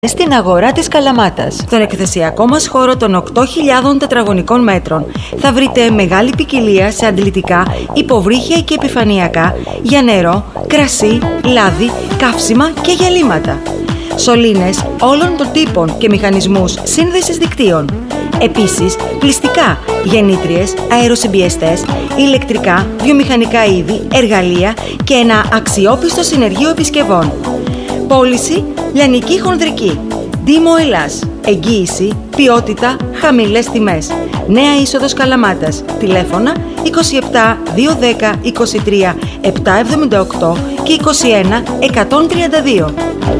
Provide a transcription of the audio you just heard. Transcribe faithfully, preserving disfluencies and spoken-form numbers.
στην αγορά της Καλαμάτας. Στον εκθεσιακό μας χώρο των οκτώ χιλιάδων τετραγωνικών μέτρων θα βρείτε μεγάλη ποικιλία σε αντλητικά, υποβρύχια και επιφανειακά για νερό, κρασί, λάδι, καύσιμα και γυαλίματα. Σωλήνες όλων των τύπων και μηχανισμούς σύνδεσης δικτύων. Επίσης, πλυστικά, γεννήτριες, αεροσυμπιεστές, ηλεκτρικά, βιομηχανικά είδη, εργαλεία και ένα αξιόπιστο συνεργείο επισκευών. Πώληση λιανική χονδρική. Δήμο Ελλάς. Εγγύηση, ποιότητα, χαμηλές τιμές. Νέα είσοδος Καλαμάτας. Τηλέφωνα είκοσι επτά διακόσια δέκα είκοσι τρία επτακόσια εβδομήντα οκτώ και είκοσι ένα εκατόν τριάντα δύο.